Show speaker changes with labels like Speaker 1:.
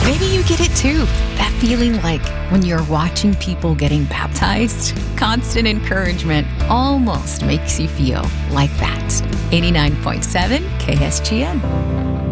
Speaker 1: Maybe you get it too. That feeling like when you're watching people getting baptized, constant encouragement almost makes you feel like that. 89.7 KSGN.